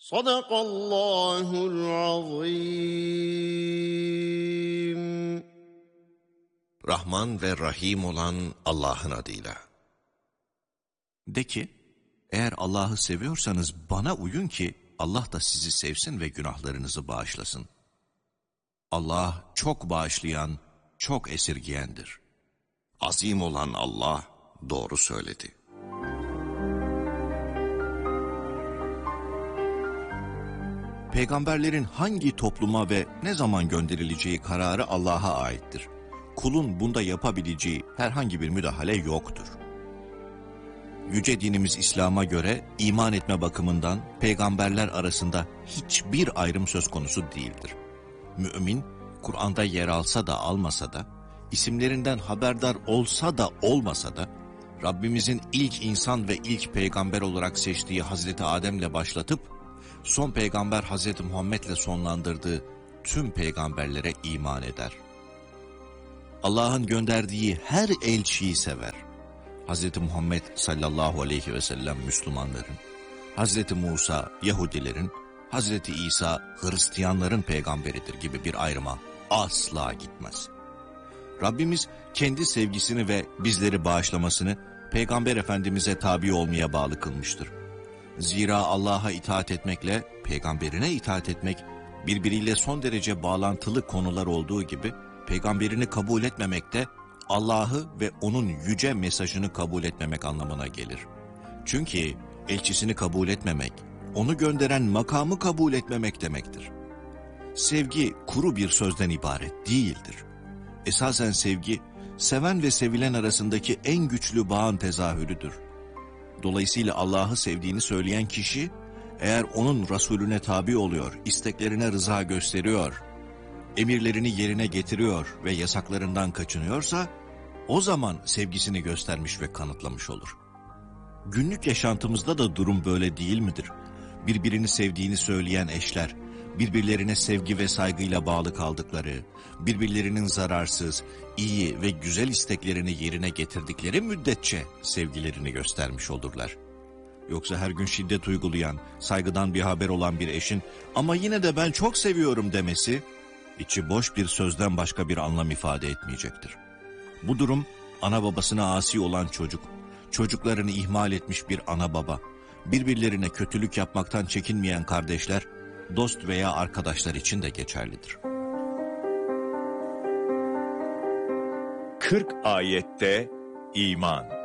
Sadakallahul azim. Rahman ve Rahim olan Allah'ın adıyla. De ki, eğer Allah'ı seviyorsanız bana uyun ki Allah da sizi sevsin ve günahlarınızı bağışlasın. Allah çok bağışlayan, çok esirgiyendir. Azim olan Allah doğru söyledi. Peygamberlerin hangi topluma ve ne zaman gönderileceği kararı Allah'a aittir. Kulun bunda yapabileceği herhangi bir müdahale yoktur. Yüce dinimiz İslam'a göre iman etme bakımından peygamberler arasında hiçbir ayrım söz konusu değildir. Mümin, Kur'an'da yer alsa da almasa da, isimlerinden haberdar olsa da olmasa da, Rabbimizin ilk insan ve ilk peygamber olarak seçtiği Hazreti Adem'le başlatıp, son peygamber Hazreti Muhammed'le sonlandırdığı tüm peygamberlere iman eder. Allah'ın gönderdiği her elçiyi sever. Hazreti Muhammed sallallahu aleyhi ve sellem Müslümanların, Hazreti Musa Yahudilerin, Hazreti İsa Hristiyanların peygamberidir gibi bir ayrıma asla gitmez. Rabbimiz kendi sevgisini ve bizleri bağışlamasını Peygamber Efendimiz'e tabi olmaya bağlı kılmıştır. Zira Allah'a itaat etmekle peygamberine itaat etmek birbiriyle son derece bağlantılı konular olduğu gibi peygamberini kabul etmemek de Allah'ı ve onun yüce mesajını kabul etmemek anlamına gelir. Çünkü elçisini kabul etmemek, onu gönderen makamı kabul etmemek demektir. Sevgi kuru bir sözden ibaret değildir. Esasen sevgi, seven ve sevilen arasındaki en güçlü bağın tezahürüdür. Dolayısıyla Allah'ı sevdiğini söyleyen kişi, eğer onun Resulüne tabi oluyor, isteklerine rıza gösteriyor, emirlerini yerine getiriyor ve yasaklarından kaçınıyorsa, o zaman sevgisini göstermiş ve kanıtlamış olur. Günlük yaşantımızda da durum böyle değil midir? Birbirini sevdiğini söyleyen eşler, birbirlerine sevgi ve saygıyla bağlı kaldıkları, birbirlerinin zararsız, iyi ve güzel isteklerini yerine getirdikleri müddetçe sevgilerini göstermiş olurlar. Yoksa her gün şiddet uygulayan, saygıdan bir haber olan bir eşin "ama yine de ben çok seviyorum" demesi, içi boş bir sözden başka bir anlam ifade etmeyecektir. Bu durum, ana babasına asi olan çocuk, çocuklarını ihmal etmiş bir ana baba, birbirlerine kötülük yapmaktan çekinmeyen kardeşler, dost veya arkadaşlar için de geçerlidir. 40 ayette iman.